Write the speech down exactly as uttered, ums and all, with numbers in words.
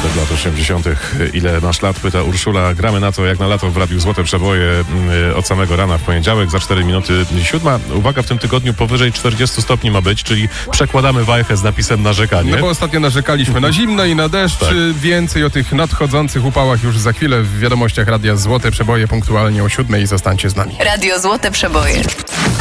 Dzieciaczek lat osiemdziesiątych. Ile masz lat? Pyta Urszula. Gramy na to jak na lato w Radiu Złote Przeboje od samego rana w poniedziałek. Za cztery minuty siódma. Uwaga, w tym tygodniu powyżej czterdziestu stopni ma być, czyli przekładamy wajchę z napisem narzekanie. No bo ostatnio narzekaliśmy na zimno i na deszcz. Tak. Więcej o tych nadchodzących upałach już za chwilę w wiadomościach Radia Złote Przeboje punktualnie o siódmej. Zostańcie z nami. Radio Złote Przeboje.